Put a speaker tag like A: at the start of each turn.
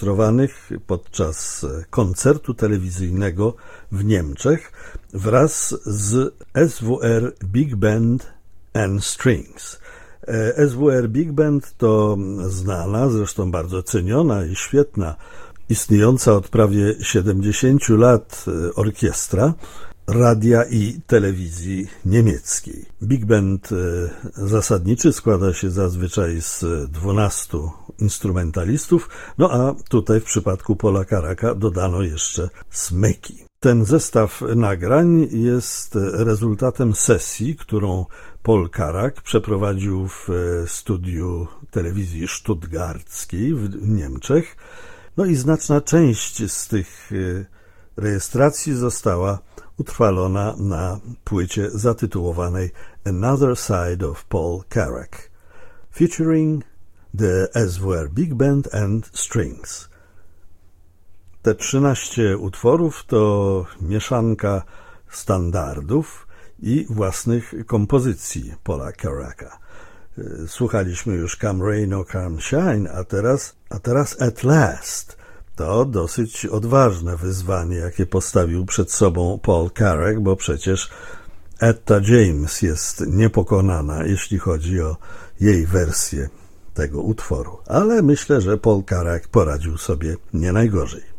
A: zarejestrowanych podczas koncertu telewizyjnego w Niemczech wraz z SWR Big Band and Strings. SWR Big Band to znana, zresztą bardzo ceniona i świetna, istniejąca od prawie 70 lat orkiestra radia i telewizji niemieckiej. Big Band zasadniczy składa się zazwyczaj z 12 instrumentalistów, no a tutaj w przypadku Paula Carracka dodano jeszcze smyki. Ten zestaw nagrań jest rezultatem sesji, którą Paul Carrack przeprowadził w studiu telewizji stuttgarckiej w Niemczech. No i znaczna część z tych rejestracji została utrwalona na płycie zatytułowanej Another Side of Paul Carrack, featuring the SWR Big Band and Strings. Te 13 utworów to mieszanka standardów i własnych kompozycji Paula Carracka. Słuchaliśmy już Come Rain or Come Shine, a teraz At Last. To dosyć odważne wyzwanie, jakie postawił przed sobą Paul Carrack, bo przecież Etta James jest niepokonana, jeśli chodzi o jej wersję tego utworu. Ale myślę, że Paul Carrack poradził sobie nie najgorzej.